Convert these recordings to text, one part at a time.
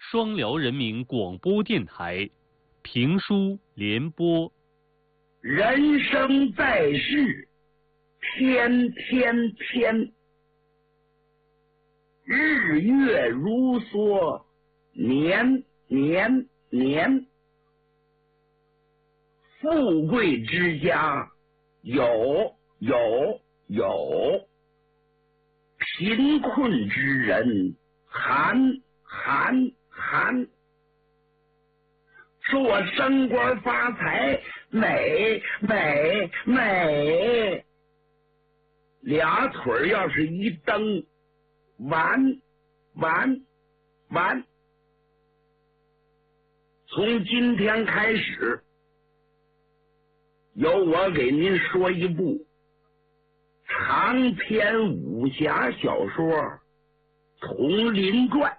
双辽人民广播电台评书联播。 人生在世，天天天，日月如梭，年年年。富贵之家有，贫困之人寒。说我升官发财，美，俩腿要是一蹬，完。从今天开始，由我给您说一部长篇武侠小说《佟林传》。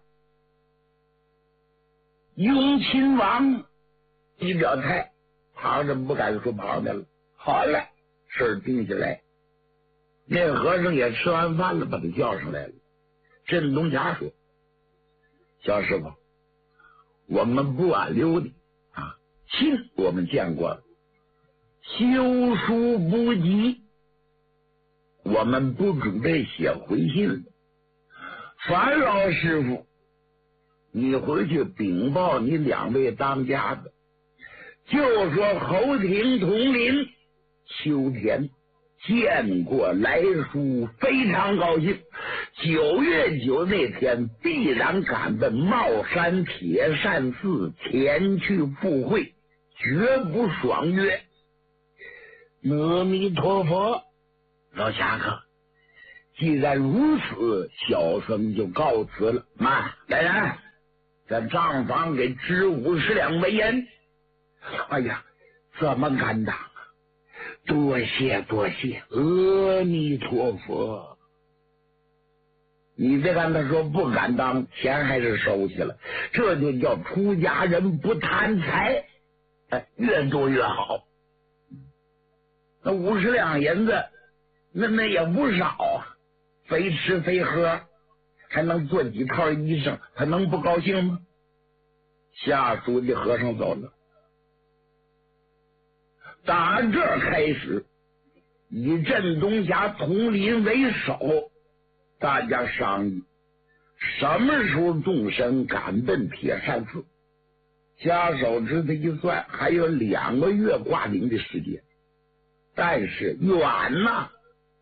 雍亲王一表态，旁人不敢说旁的了。好了，事儿定下来。那和尚也吃完饭了，把他叫上来了。镇东霞说：“小师傅，我们不挽留你啊，信我们见过了，修书不急，我们不准备写回信了。樊老师傅，你回去禀报你两位当家的，就说侯廷、佟林、秋田见过来书，非常高兴。9月9那天必然赶奔帽山铁扇寺前去赴会，绝不爽约。阿弥陀佛。老侠客，既然如此，小僧就告辞了。妈，来人，在账房给支50两美银。哎呀，怎么敢当啊？多谢，阿弥陀佛。你别看他说不敢当，钱还是收起了，这就叫出家人不贪财，越多越好。那50两银子，那也不少啊，非吃非喝，还能做几套衣裳，他能不高兴吗？下书记和尚走了。打这儿开始，以镇东霞、佟林为首，大家商议什么时候动身赶奔铁扇寺。下手指头一算，还有2个月挂零的时间，但是远呐，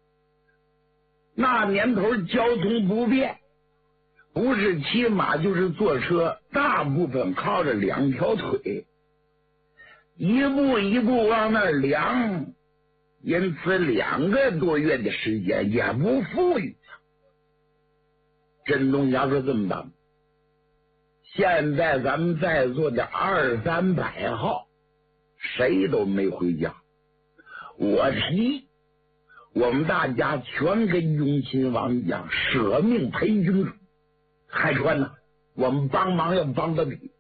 那年头交通不便，不是骑马就是坐车，大部分靠着2条腿，一步一步往那儿量，因此2个多月的时间也不富裕。镇东霞说这么办，现在咱们在座的200、300号谁都没回家，我提我们大家全跟雍亲王一样舍命陪君主。海川呢，我们帮忙要帮到底。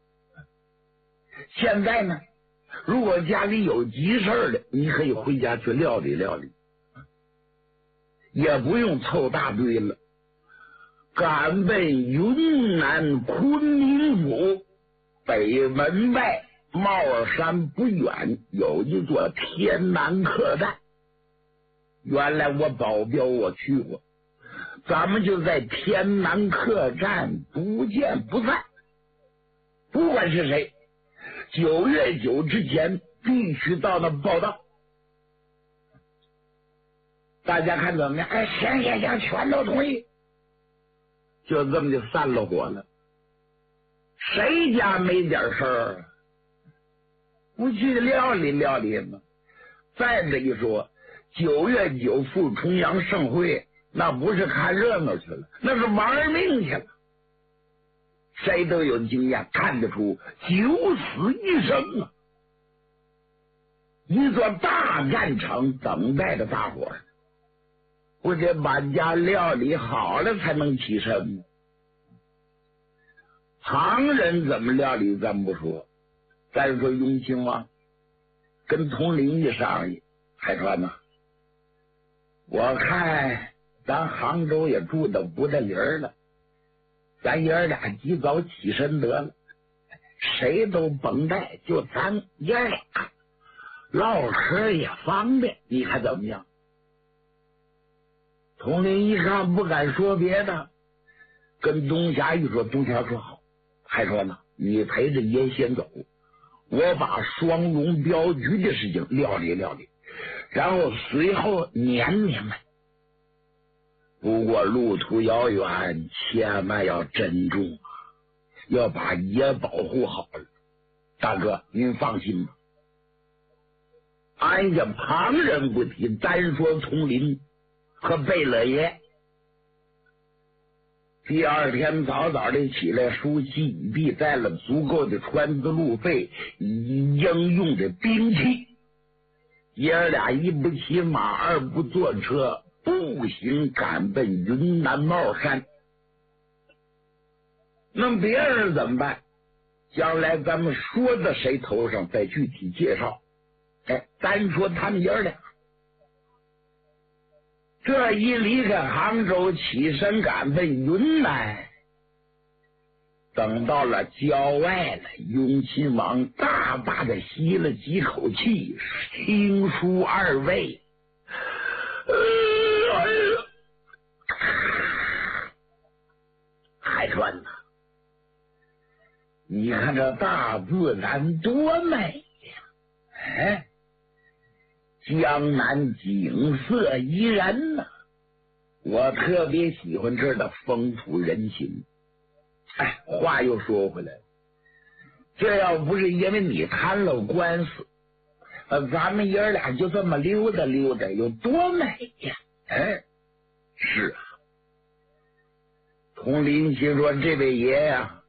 现在呢，如果家里有急事的，你可以回家去料理料理，也不用凑大堆了。赶奔云南昆明府北门外帽山不远有一座天南客栈，原来我保镖我去过，咱们就在天南客栈不见不散。不管是谁，9月9之前必须到那报道。大家看怎么样？行，全都同意。就这么就散了伙了。谁家没点事儿，不去料理料理吗？再者一说，9月9赴重阳盛会，那不是看热闹去了，那是玩命去了。谁都有经验，看得出九死一生啊！一座大战场等待着大伙儿，不得把家料理好了才能起身。旁人怎么料理咱不说，再说雍亲王跟佟林一商议，海川呐，我看咱杭州也住的不得理儿了， 咱爷儿俩及早起身得了，谁都甭带，就咱爷儿俩唠嗑也方便，你看怎么样？统领一看不敢说别的，跟东霞一说，东霞说好，还说呢，你陪着爷先走，我把双龙镖局的事情料理料理，然后随后撵你们。不过路途遥远，千万要珍重啊，要把爷保护好了。大哥您放心吧，俺家旁人不提，单说统领和贝勒爷。第二天早早的起来，梳洗已毕，带了足够的船资路费，应用的兵器。爷儿俩一不骑马，二不坐车，步行赶奔云南帽山。那别人怎么办？将来咱们说到谁头上再具体介绍。单说他们爷儿俩，这一离开杭州，起身赶奔云南。等到了郊外了，雍亲王大大的吸了几口气，听书二位，海川呐，你看这大自然多美呀！江南景色宜人呐，我特别喜欢这儿的风土人情。话又说回来了，这要不是因为你摊了官司，咱们爷儿俩就这么溜达溜达，有多美呀！是啊，统领心说这位爷呀，